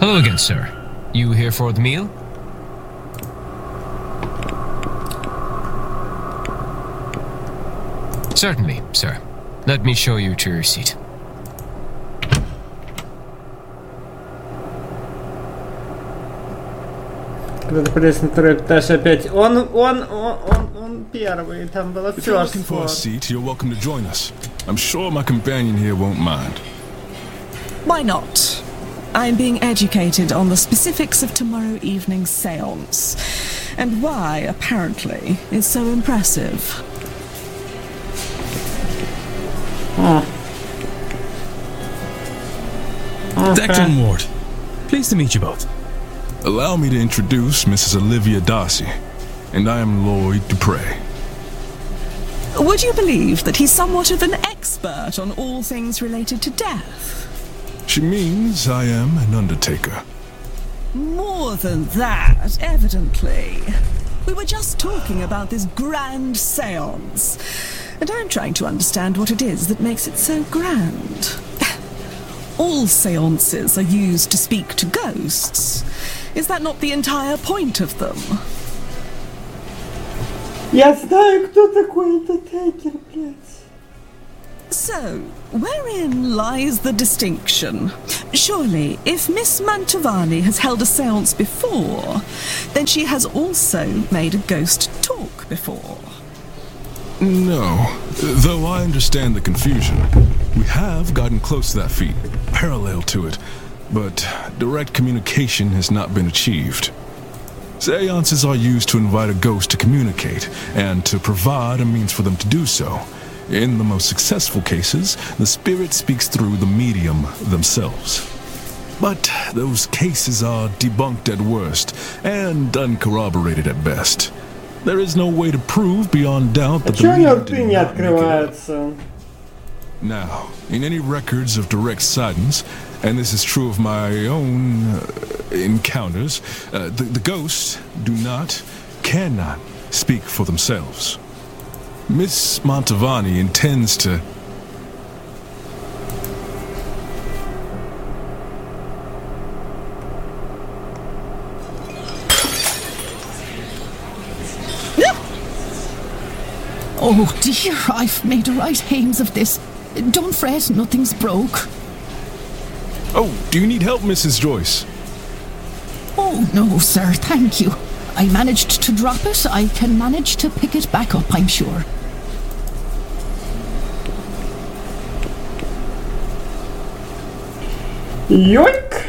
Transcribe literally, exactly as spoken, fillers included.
Hello again, sir. You here for the meal? Certainly, sir. Let me show you to your seat. Когда полез на второй этаж опять. Он, он, он, он, он первый. Там было If you're looking for a seat, you're welcome to join us. I'm sure my companion here won't mind. Why not? I'm being educated on the specifics of tomorrow evening's séance, and why, apparently, it's so impressive. Oh. Okay. Declan Ward. Pleased to meet you both. Allow me to introduce Missus Olivia Darcy, and I am Lloyd Dupre. Would you believe that he's somewhat of an expert on all things related to death? She means I am an undertaker. More than that, evidently. We were just talking about this grand séance, and I'm trying to understand what it is that makes it so grand. All séances are used to speak to ghosts. Is that not the entire point of them? Я знаю, кто такой Undertaker, блядь. So, wherein lies the distinction? Surely, if Miss Mantovani has held a séance before, then she has also made a ghost talk before. No, though I understand the confusion. We have gotten close to that feat, parallel to it, but direct communication has not been achieved. Seances are used to invite a ghost to communicate, and to provide a means for them to do so. In the most successful cases, the spirit speaks through the medium themselves. But those cases are debunked at worst, and uncorroborated at best. There is no way to prove beyond doubt that the medium did not make it up. Now, in any records of direct sightings, and this is true of my own uh, encounters, uh, the, the ghosts do not, cannot speak for themselves. Miss Mantovani intends to... Oh dear, I've made a right hames of this. Don't fret, nothing's broke. Oh, do you need help, Missus Joyce? Oh no, sir, thank you. I managed to drop it. I can manage to pick it back up, I'm sure. Yoink!